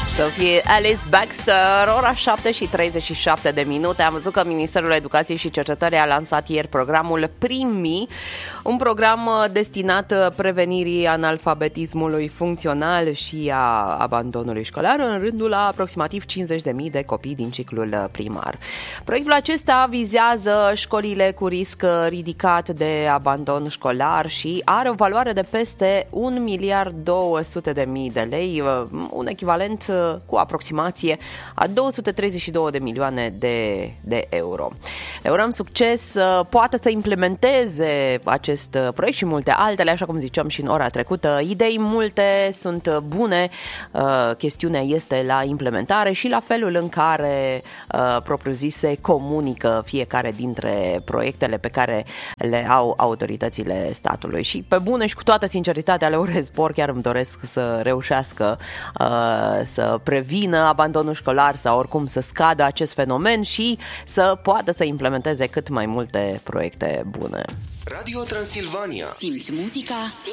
Să fie Alice Baxter, ora 7:37. Am văzut că Ministerul Educației și Cercetării a lansat ieri programul Primi, un program destinat prevenirii analfabetismului funcțional și a abandonului școlar în rândul a aproximativ 50.000 de copii din ciclul primar. Proiectul acesta vizează școlile cu risc ridicat de abandon școlar și are o valoare de peste 1.200.000 de lei, un echivalent cu aproximație a 232 de milioane de euro. Le urăm succes să poată să implementeze acest proiect și multe altele, așa cum ziceam și în ora trecută. Idei multe sunt bune, chestiunea este la implementare și la felul în care propriu-zis se comunică fiecare dintre proiectele pe care le au autoritățile statului. Și pe bune și cu toată sinceritatea le urez spor, chiar îmi doresc să reușească să prevină abandonul școlar sau oricum să scadă acest fenomen și să poată să implementeze cât mai multe proiecte bune. Radio Transilvania. Simți muzica?